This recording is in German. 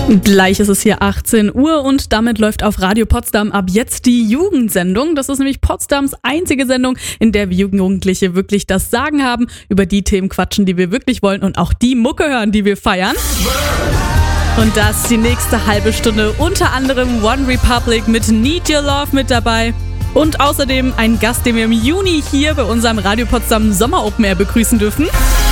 Gleich ist es hier 18 Uhr und damit läuft auf Radio Potsdam ab jetzt die Jugendsendung. Das ist nämlich Potsdams einzige Sendung, in der wir Jugendliche wirklich das Sagen haben, über die Themen quatschen, die wir wirklich wollen und auch die Mucke hören, die wir feiern. Und das die nächste halbe Stunde, unter anderem One Republic mit Need Your Love mit dabei. Und außerdem ein Gast, den wir im Juni hier bei unserem Radio Potsdam Sommer Open Air begrüßen dürfen.